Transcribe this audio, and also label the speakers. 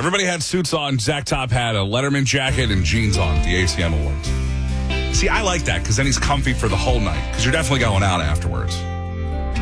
Speaker 1: Everybody had suits on. Zach Top had a Letterman jacket and jeans on at the ACM Awards. See, I like that because then he's comfy for the whole night because you're definitely going out afterwards.